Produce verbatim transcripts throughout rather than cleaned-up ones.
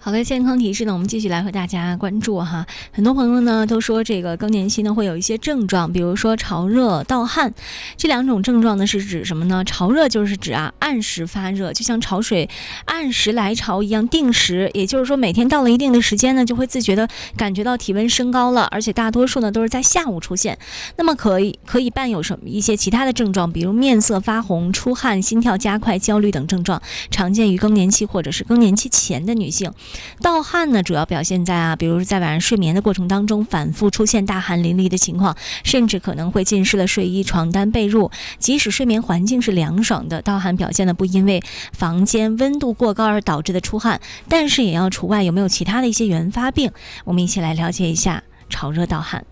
好的，健康提示呢，我们继续来和大家关注哈。很多朋友呢都说这个更年期呢会有一些症状，比如说潮热、盗汗。这两种症状呢是指什么呢？潮热就是指啊按时发热，就像潮水按时来潮一样定时，也就是说每天到了一定的时间呢，就会自觉的感觉到体温升高了，而且大多数呢都是在下午出现。那么可以可以伴有什么一些其他的症状，比如面色发红、出汗、心跳加快、焦虑等症状，常见于更年期或者是更年期前的女性。盗汗呢，主要表现在啊，比如在晚上睡眠的过程当中，反复出现大汗淋漓的情况，甚至可能会浸湿了睡衣、床单、被褥。即使睡眠环境是凉爽的，盗汗表现的不因为房间温度过高而导致的出汗，但是也要除外有没有其他的一些原发病。我们一起来了解一下潮热盗汗。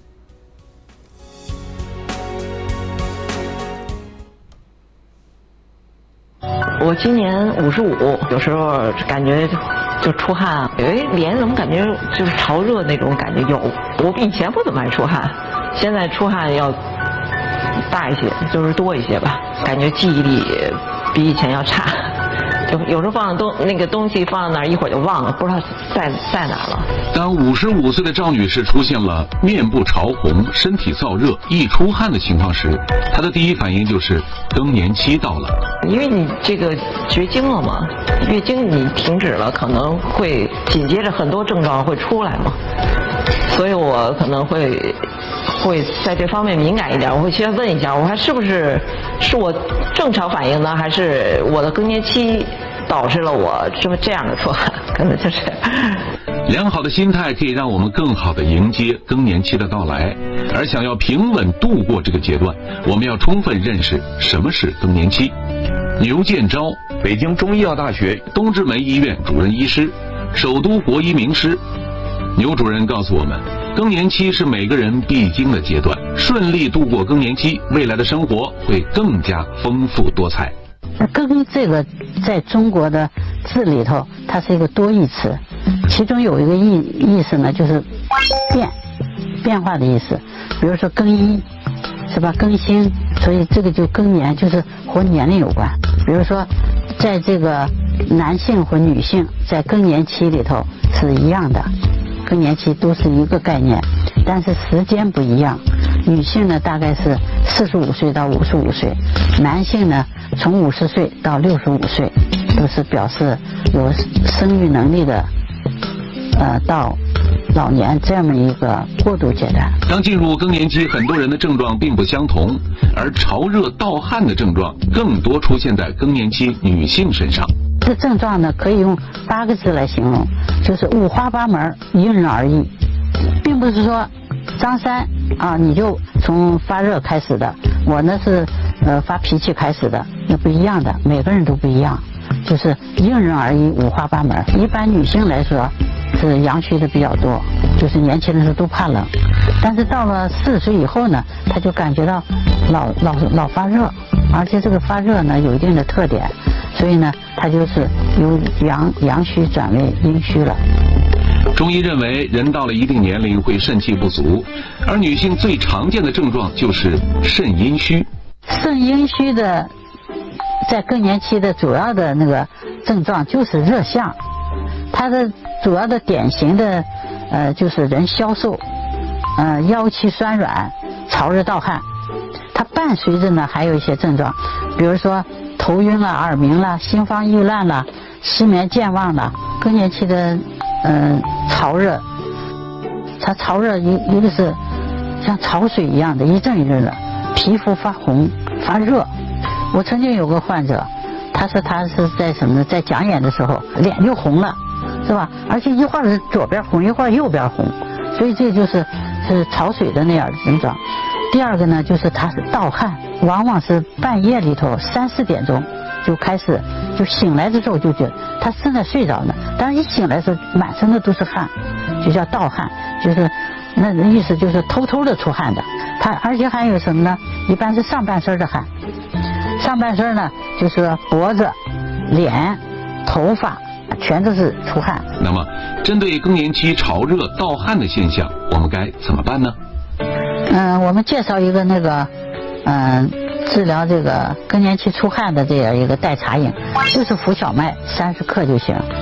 我今年五十五，有时候感觉就出汗，哎，脸怎么感觉就是潮热那种感觉有。我以前不怎么爱出汗，现在出汗要大一些，就是多一些吧。感觉记忆力比以前要差，就有时候放东那个东西放到那儿，一会儿就忘了，不知道在在哪了。 当五十五岁的赵女士出现了面部潮红、身体燥热、易出汗的情况时，她的第一反应就是更年期到了。 因为你这个绝经了嘛，月经你停止了，可能会紧接着很多症状会出来嘛，所以我可能会会在这方面敏感一点，我会先问一下，我还是不是是我正常反应呢，还是我的更年期导致了我这么这样的出汗，可能就是。 良好的心态可以让我们更好地迎接更年期的到来，而想要平稳度过这个阶段，我们要充分认识什么是更年期。牛建昭，北京中医药大学东直门医院主任医师，首都国医名师。牛主任告诉我们，更年期是每个人必经的阶段，顺利度过更年期，未来的生活会更加丰富多彩。 更这个在中国的字里头，它是一个多义词，其中有一个意意思呢，就是变变化的意思。比如说更衣，是吧？更新，所以这个就更年就是和年龄有关。比如说，在这个男性和女性在更年期里头是一样的，更年期都是一个概念，但是时间不一样。女性呢大概是四十五岁到五十五岁，男性呢从五十岁到六十五岁，都是表示有生育能力的，呃，到老年这么一个过渡阶段。 当进入更年期，很多人的症状并不相同，而潮热盗汗的症状更多出现在更年期女性身上。 这症状呢可以用八个字来形容，就是五花八门，因人而异，并不是说张三啊你就从发热开始的，我呢是呃发脾气开始的，那不一样的，每个人都不一样，就是因人而异，五花八门。一般女性来说是阳虚的比较多，就是年轻的时候都怕冷，但是到了四十岁以后呢，她就感觉到老老老发热，而且这个发热呢有一定的特点，所以呢她就是由阳阳虚转为阴虚了。 中医认为，人到了一定年龄会肾气不足，而女性最常见的症状就是肾阴虚。 肾阴虚的在更年期的主要的那个症状就是热象，它的主要的典型的呃就是人消瘦，呃腰膝酸软、潮热盗汗。它伴随着呢还有一些症状，比如说头晕了、耳鸣了、心慌意乱了、失眠健忘了。更年期的嗯、呃、潮热，它潮热一一个是像潮水一样的一阵一阵的，皮肤发红发热。我曾经有个患者，他说他是在什么呢？在讲演的时候脸就红了，是吧？而且一会儿是左边红，一会儿右边红，所以这就是是潮水的那样的症状。第二个呢，就是他是盗汗，往往是半夜里头三四点钟就开始，就醒来的时候就觉得他正在睡着呢，但是一醒来的时候满身的都是汗，就叫盗汗，就是那意思就是偷偷的出汗的。他而且还有什么呢？一般是上半身的汗，上半身呢就是脖子、脸、头发全都是出汗。 那么，针对更年期潮热盗汗的现象，我们该怎么办呢？ 嗯、呃，我们介绍一个那个，嗯、呃，治疗这个更年期出汗的这样一个代茶饮，就是浮小麦三十克就行。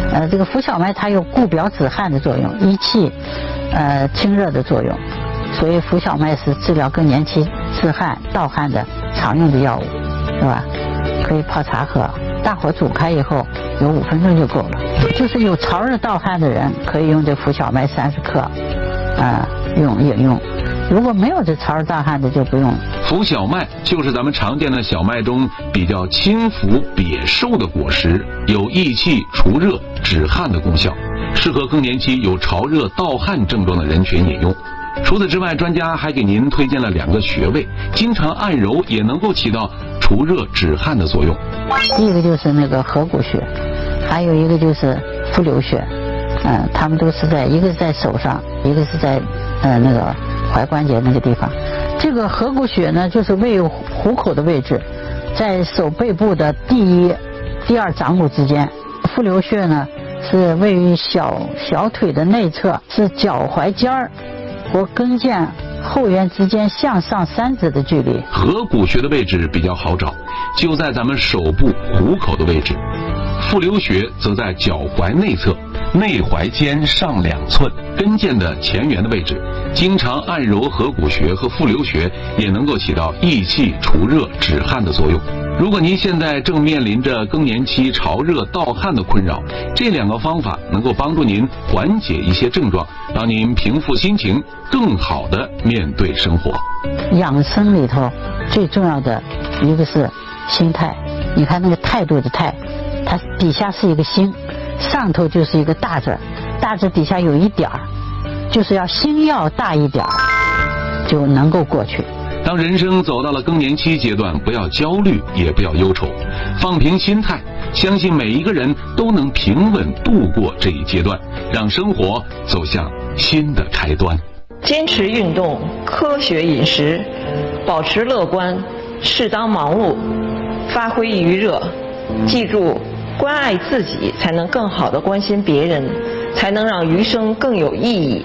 呃，这个浮小麦它有固表止汗的作用，益气呃清热的作用，所以浮小麦是治疗更年期致汗、盗汗的常用的药物，是吧？可以泡茶喝，大火煮开以后，有五分钟就够了。就是有潮热盗汗的人，可以用这浮小麦三十克，啊、呃，用饮用。如果没有这潮热盗汗的，就不用。 浮小麦就是咱们常见的小麦中比较轻浮瘪瘦的果实，有益气、除热、止汗的功效，适合更年期有潮热盗汗症状的人群饮用。除此之外，专家还给您推荐了两个穴位，经常按揉也能够起到除热止汗的作用。 第一个就是那个合谷穴，还有一个就是复流穴，嗯、呃，他们都是在一个是在手上，一个是在呃那个踝关节那个地方。这个合谷穴呢，就是位于虎口的位置，在手背部的第一、第二掌骨之间。复流穴呢，是位于小小腿的内侧，是脚踝尖儿和跟腱后缘之间向上三指的距离。 合谷穴的位置比较好找，就在咱们手部虎口的位置。复流穴则在脚踝内侧，内踝尖上两寸，跟腱的前缘的位置。经常按揉合谷穴和复流穴，也能够起到益气、除热、止汗的作用。如果您现在正面临着更年期潮热盗汗的困扰，这两个方法能够帮助您缓解一些症状，让您平复心情，更好的面对生活。 养生里头最重要的一个是心态，你看那个态度的态，它底下是一个心，上头就是一个大字，大字底下有一点儿，就是要心要大一点儿，就能够过去。 当人生走到了更年期阶段，不要焦虑，也不要忧愁，放平心态，相信每一个人都能平稳度过这一阶段，让生活走向新的开端。 坚持运动，科学饮食，保持乐观，适当忙碌，发挥余热。记住，关爱自己，才能更好地关心别人，才能让余生更有意义。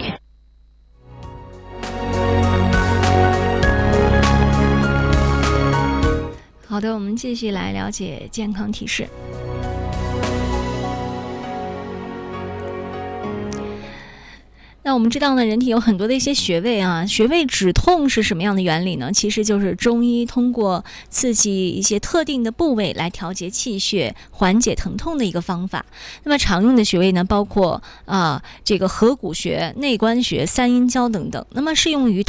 好的，我们继续来了解健康提示。那我们知道呢，人体有很多的一些穴位啊，穴位止痛是什么样的原理呢？其实就是中医通过刺激一些特定的部位来调节气血，缓解疼痛的一个方法。那么常用的穴位呢，包括啊这个合谷穴、内关穴、三阴交等等。那么适用于